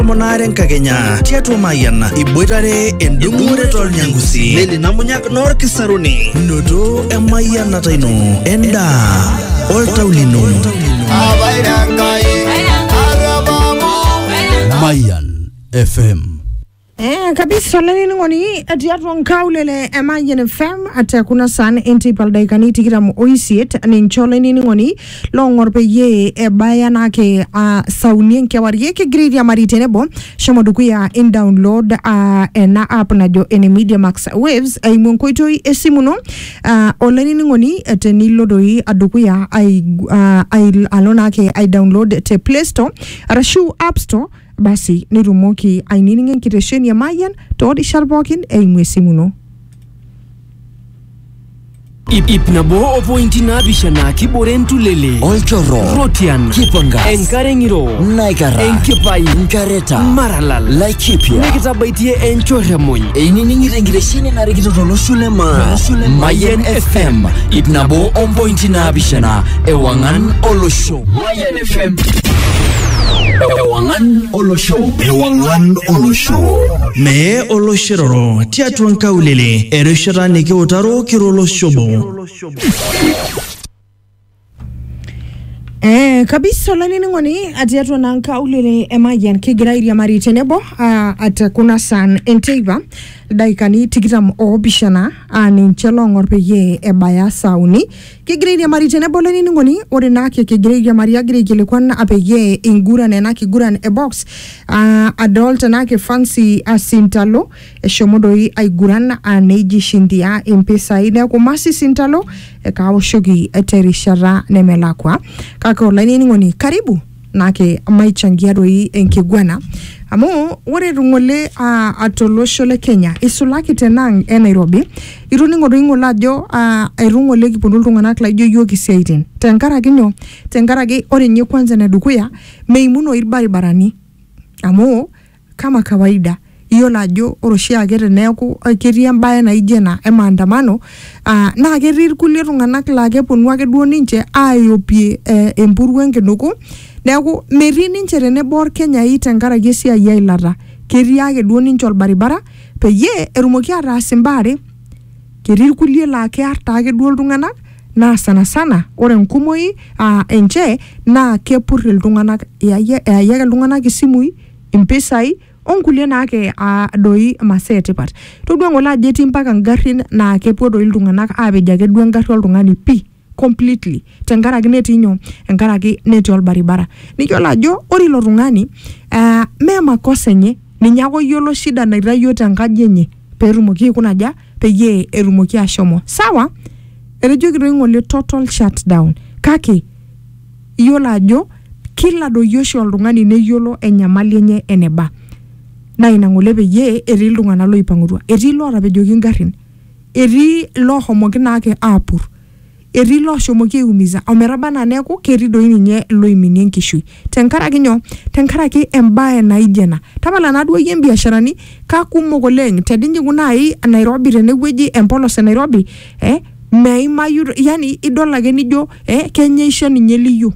Monaren Kagenya, Tiatu Mayana, Ibuitare, and Dumure Tolnyangusi, Lili Namunyak Nor Kisaruni, Nodo, and Mayana Taino, Enda, All Taulino, Mayan FM. Kabisa leni ngoni atiatu nkaulele Mayan FM ate kuna san enti paldaikani tikiram oisiet ni nchole ni ngoni longor pe ye baya nake saunien ke wariye ke grade ya maritenebo shomoduku ya in download na app na jo ene Media Max Waves ay monkoito esimuno oleni ngoni ate nilodoi aduku ya ay alona ke ay download te Play Store rashu App Store basi nirumoki aininingen kitesheni ya Mayan todi sharbokin mwesimuno Ipnabo opointi na bishana kiborentu lele Olchoro Rotian Kipangas Enkarengiro Naikara Enkipai Nkareta Maralal Laikipia Nekizabaitie enchoremoy Eininingire ngireshini na rigitotolo shulema Mayan FM Ipnabo opointi na bishana Ewangan Olosho Mayan FM Ewangan Olosho Me Oloshiro, Tiatu Nkaulele, Ereshara Niki Otaro Kirolo Shobo. Kabisa lani ngoni atiatu na nkaulele Mayan kigirairi ya maritenebo atakuna san enteiba daikani tikitam obishana ni nchelongor pe ye ebaya sauni kigirairi ya maritenebo lani ngoni ore nake kigirairi ya maria gire kwana ape ye ingura na kiguran e box adult nake fancy asintalo shomodoi aiguran aneji shindia impesa ine kumasi sintalo kaoshogi eterishara nemelakwa kaka olani ngoni karibu nake maichangia doi enkigwana amo wore rungole atoloshole Kenya isulaki tenang Nairobi iruni ngoro ngola jo irungole kipundul tunganak la jo kisiaitin tenkaraki ore nye kwanza na dukuya meimuno irbarani amo kama kawaida iyo lajo oroshi agere neku keria mbaya na ijena maandamano na kerir kulie tunganak lake ponu ake duo ninche ayopie empuruenke nuku neku meri ninche tenebor Kenya hii tenkaraki esiai yailata keria ake duo ninche olbaribara peyie erumoki ataas imbare kerir kulie lake arta ake duo iltunganak na sana ore nkumoi enche na kepur iltunganak eyake iltunganak isimui impesai onkulie nake doi masetipat todua ngola jeti mpaka ngarin na kepuo doi iltunganak apejake duo ngari oltungani pi completely tenkaraki neti inyo enkaraki neti olbaribara nijo lajo ori lo tungani me makosa nye ninyako yolo shida naitayo tenkaji enye perumoki kunaja peye erumoki ashomo sawa erejo ngole total shutdown kake yolo ajo kila do yoshi oltungani neyolo enyamali enye eneba na inangole peye eri iltungana loipangurwa eri lo rapejoki ngarin eri lo homoki nake apur eri lo shomoki umiza omerabana neku keri doi ninye loiminie nkishui tenkaraki embae na ijena tabala na duo yen biasharani kakumok oleng tedinji kunai Nairobi tenewueji empolos Nairobi meimayu yani idol ake nijo kenyesha ninye liyo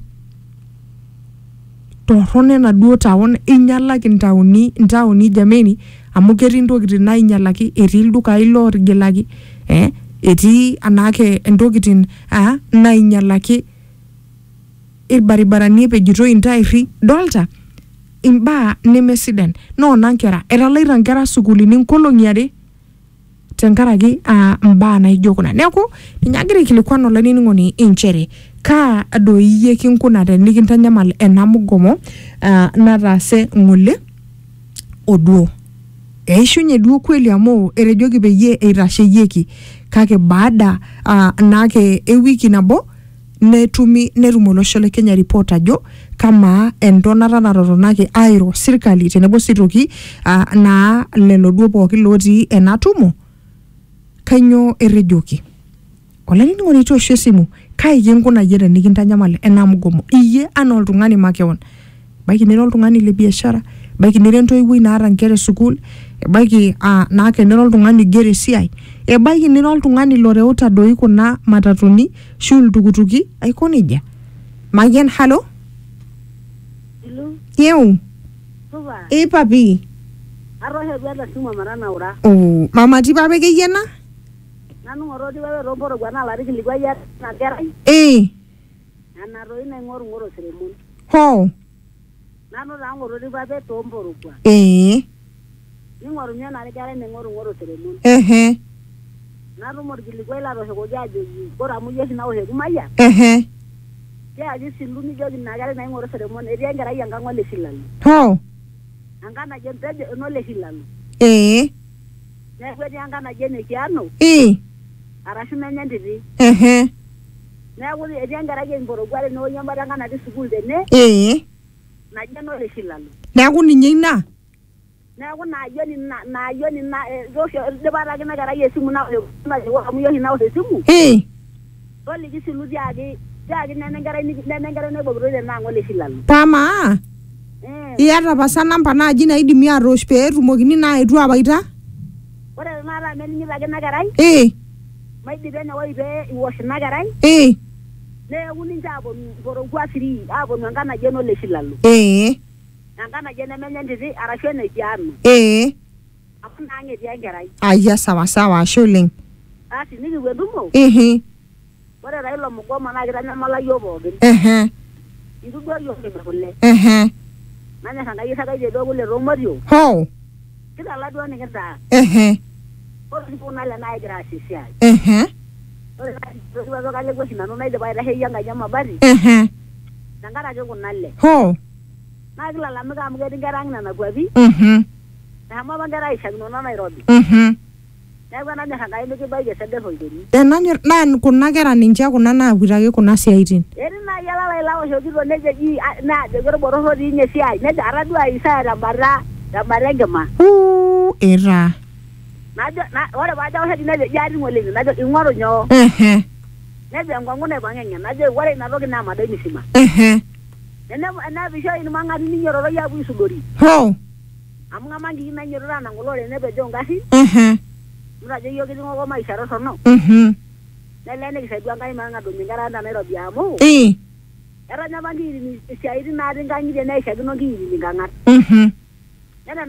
torone na duo taon inyalaki ntaoni jameni amu ketii ntokitin nainyalaki etii ildukai lorgelaki etii anake ntokitin nainyalaki irbaribarani pejito intairi dolta imbaa nemesiden no nankera etalaita nkera sukulini nkolongi are tenkaraki mbaa naijo kuna neku ninyagire kilikwano laniningoni inchere ka doiye kinkuna tenikintanyamal enamugomo natase ngole oduo eishunye duo kweli amo erejoki peye eitasheyeki kake baada nake ewiki nabo netumo olosho le Kenya report ajo kama entonata natotonaki airo sirkali tenebo sitoki na lelo duo pooki lotii enatumo kanyo erejoki olani ngoni tosho simu kai yenkuna yere nikintanyamal enamugomo iye ana oltungani makeon baki nero oltungani le biashara baki nero ntoiwoi naara nkere school baki nake nero oltungani gere siai baki nero oltungani loreuta doi kuna matatuni shul tukutuki aikonija Mayen hello hello yeu supa. Papi. Arrohe bwana suma marana ura. Oh, mama ti pape ke yena? Nanu ngoro di wewe romporo gwana lari kiligwa ya na gerai. Ana roi na ngoro seremon. Ho. Nanu ra ngoro di pape tomporo kwa. Ni ngoro nya na gerai na ngoro seremon. Nanu mor kiligwa la rohe ko jaje bora mu yesi na ohe kumaya. Ya aji siluni jogi na gerai na ngoro seremon eri gerai yanga ngole silani. Ho. Angana jempeje no le silani. Nekwe angana jene kiano. Arashu menya ndiri. Na wuli ejangara ge ngoro gwale no nyamba ngana di school de ne. Na jeno le silalo. Na ku ninyi na. Na ku na yoni na rosho de bara gina gara yesimu na wa mu yohi na o simu. Oli gi silu jagi nene gara ne bobro de na ngole silalo. Pama. Iyata pasa namba naji naidimi arosh pe etumokini na etu abaita. Ore mara meni lage na garai? Mai di bena wai be iwosh na garai? Ne uni njabo ngoro kwa free abo ngana jeno le silalo. Ngana jena menya ndizi arashene jano. Akuna ange dia garai. Aya sawa shuling. Ati nigi wedumo? Ore railo mugoma na gira nyamala yobo gin. Ndu do yo ke bole. Nanya kanga yisa ga je dogule romario. Ho. Kita la do ne gata. Ore sipuna la na gira sisia. Ore na ga le gosi na no na de baira he yanga nyama bari. Nangara jo kunalle. Ho. Na gila la mga mga dingarang na nagwabi. Na hama bangara isa no na Nairobi. Na bana ne hanga ile ke baige sende hoideni. Nanyo nan kuna gera ninja kuna na wirage kuna siaitin. Eri na yala la ilawo shogiro neje ji na de goro boro hodi nye siai ne da radu ai sa rambara ngema. Era. Na ore baja hodi neje jari ngole na jo ingwaro nyo. Ne be ngwangu ne bangenya na je wore na rogi na madeni sima. Na bisho inu manga ni nyoro ya bu sugori. Ho. Amunga mangi na nyoro na ngolore ne be jonga hi. Mura je yogi ngo ma isharo sono. Nele ne kisaidia ngai manga do ngara na Nairobi amo. Era nyamandi ni siaidi na ringa ngire na ishagi no ngiri nganga.